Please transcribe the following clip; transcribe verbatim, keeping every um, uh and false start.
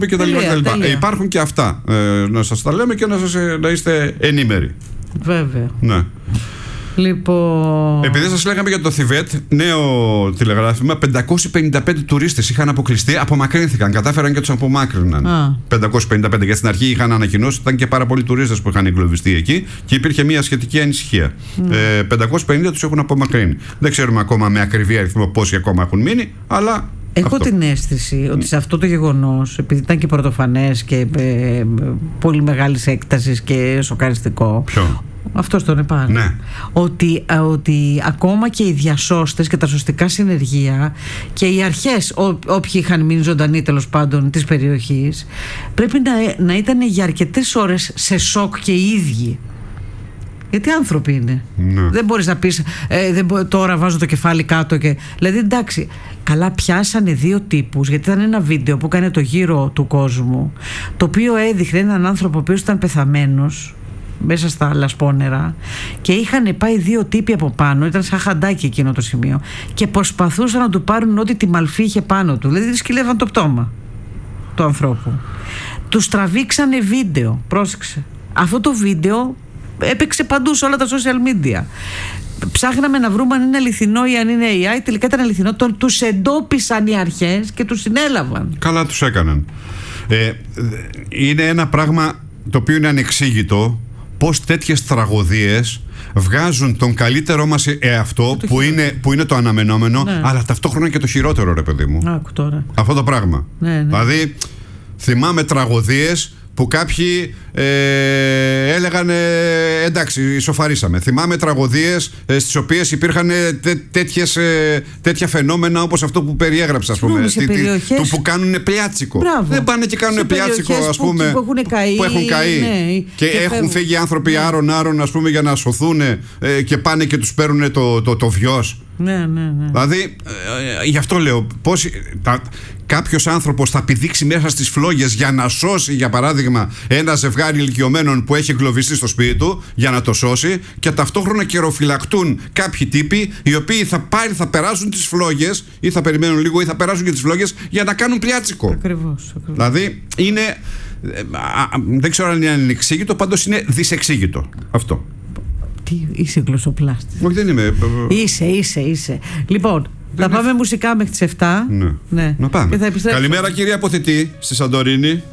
και τα λοιπά, τα λοιπά. Ε, υπάρχουν και αυτά. Ε, να σας τα λέμε και να, σας, να είστε ενήμεροι. Βέβαια. Ναι. Λοιπόν... Επειδή σας λέγαμε για το Θιβέτ, νέο τηλεγράφημα, πεντακόσιοι πενήντα πέντε τουρίστες είχαν αποκλειστεί, απομακρύνθηκαν, κατάφεραν και τους απομάκρυναν. Α. πεντακόσιοι πενήντα πέντε, γιατί στην αρχή είχαν ανακοινώσει ότι ήταν και πάρα πολλοί τουρίστες που είχαν εγκλωβιστεί εκεί και υπήρχε μια σχετική ανησυχία. Mm. Ε, πεντακόσιοι πενήντα τους έχουν απομακρύνει. Δεν ξέρουμε ακόμα με ακριβή αριθμό πόσοι ακόμα έχουν μείνει, αλλά. Έχω αυτό. την αίσθηση ότι σε αυτό το γεγονός, επειδή ήταν και πρωτοφανές και ε, πολύ μεγάλης έκτασης και σοκαριστικό. Ποιο? Αυτό στο Νεπάλ. Ναι. Ότι, ότι ακόμα και οι διασώστες και τα σωστικά συνεργεία και οι αρχές, ό, όποιοι είχαν μείνει ζωντανοί τέλος πάντων της περιοχής, πρέπει να, να ήταν για αρκετές ώρες σε σοκ και οι ίδιοι. Γιατί άνθρωποι είναι. Ναι. Δεν μπορείς να πεις ε, δεν μπο, τώρα βάζω το κεφάλι κάτω και... Δηλαδή εντάξει, καλά πιάσανε δύο τύπους, γιατί ήταν ένα βίντεο που έκανε το γύρο του κόσμου, το οποίο έδειχνε έναν άνθρωπο ο οποίος ήταν πεθαμένος μέσα στα λασπόνερα και είχαν πάει δύο τύποι από πάνω, ήταν σαν χαντάκι εκείνο το σημείο, και προσπαθούσαν να του πάρουν ό,τι τη μαλφή είχε πάνω του, δηλαδή σκυλεύαν το πτώμα του ανθρώπου. Τους τραβήξανε βίντεο, πρόσεξε. Αυτό το βίντεο έπαιξε παντού σε όλα τα social media. Ψάχναμε να βρούμε αν είναι αληθινό ή αν είναι έι άι. Τελικά ήταν αληθινό. Τους εντόπισαν οι αρχές και τους συνέλαβαν. Καλά τους έκαναν. Ε, είναι ένα πράγμα το οποίο είναι ανεξήγητο, πως τέτοιες τραγωδίες βγάζουν τον καλύτερό μας εαυτό, που είναι, που είναι το αναμενόμενο, ναι, αλλά ταυτόχρονα και το χειρότερο, ρε παιδί μου. Άκου τώρα. Αυτό το πράγμα. Ναι, ναι. Δηλαδή, θυμάμαι τραγωδίες που κάποιοι ε, έλεγαν ε, εντάξει, ισοφαρίσαμε. Θυμάμαι τραγωδίες ε, στις οποίες υπήρχαν ε, τέ, τέτοιες, ε, τέτοια φαινόμενα όπως αυτό που περιέγραψα, ας πούμε, σε περιοχές... του που κάνουν πλιάτσικο. Μπράβο. Δεν πάνε και κάνουν πλιάτσικο, ας πούμε, που, που έχουν καεί, που έχουν καεί ναι, και, και έχουν φεύγουν. Φύγει άνθρωποι, ναι, άρον-άρον, ας πούμε, για να σωθούν ε, και πάνε και τους παίρνουν το, το, το βιός. Ναι, ναι, ναι. Δηλαδή, ε, γι' αυτό λέω, πώς, τα, κάποιος άνθρωπος θα πηδήξει μέσα στις φλόγες για να σώσει, για παράδειγμα, ένα ζευγάρι ηλικιωμένων που έχει εγκλωβιστεί στο σπίτι του, για να το σώσει, και ταυτόχρονα καιροφυλακτούν κάποιοι τύποι οι οποίοι θα, πάρει, θα περάσουν τις φλόγες ή θα περιμένουν λίγο ή θα περάσουν και τις φλόγες για να κάνουν πλιάτσικο. Ακριβώς, ακριβώς. Δηλαδή, είναι. Α, δεν ξέρω αν είναι ανεξήγητο, πάντως είναι δυσεξήγητο αυτό. Τι, είσαι γλωσσοπλάστης. Όχι, δεν είμαι. Είσαι, είσαι, είσαι. Λοιπόν, δεν θα πάμε είναι... μουσικά μέχρι τις εφτά. Ναι. Ναι. Να πάμε. Και θα επιστρέψουμε. Καλημέρα, κυρία Αποθητή, στη Σαντορίνη.